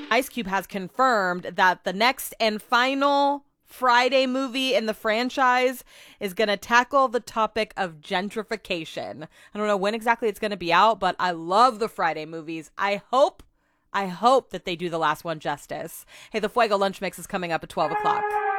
Ice Cube has confirmed that the next and final Friday movie in the franchise is going to tackle the topic of gentrification. I don't know when exactly it's going to be out, but I love the Friday movies. I hope that they do the last one justice. Hey, the Fuego Lunch Mix is coming up at 12 o'clock.